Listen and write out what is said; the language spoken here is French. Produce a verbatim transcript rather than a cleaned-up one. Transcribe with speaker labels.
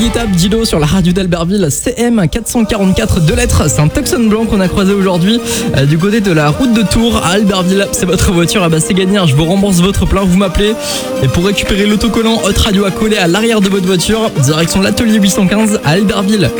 Speaker 1: étape Dilo sur la radio d'Albertville. C M quatre cent quarante-quatre, deux lettres. C'est un Tucson blanc qu'on a croisé aujourd'hui euh, du côté de la route de Tours à Albertville. C'est votre voiture, ah bah c'est gagné, hein. Je vous rembourse votre plein, vous m'appelez. Et pour récupérer l'autocollant Hot Radio à coller à l'arrière de votre voiture, direction l'atelier huit cent quinze à Albertville.